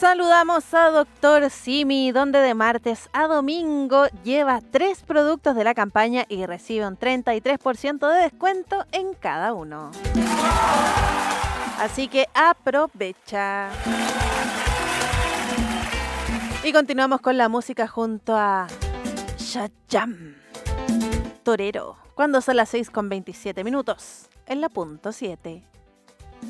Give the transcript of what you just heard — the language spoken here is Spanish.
Saludamos a Doctor Simi, donde de martes a domingo lleva 3 productos de la campaña y recibe un 33% de descuento en cada uno. Así que aprovecha. Y continuamos con la música junto a Shajam, Torero, cuando son las 6:27 en la punto 7.